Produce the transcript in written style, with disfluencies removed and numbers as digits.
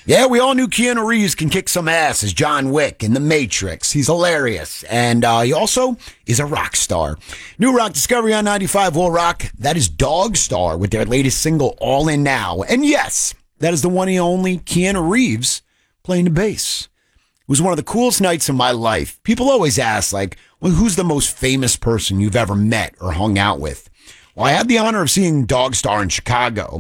Yeah, we all knew Keanu Reeves can kick some ass as John Wick in The Matrix. He's hilarious. And he also is a rock star. New rock discovery on 95 Will Rock. That is Dog Star with their latest single, All In Now. And yes, that is the one and only Keanu Reeves playing the bass. It was one of the coolest nights of my life. People always ask, like, well, who's the most famous person you've ever met or hung out with? Well, I had the honor of seeing Dog Star in Chicago.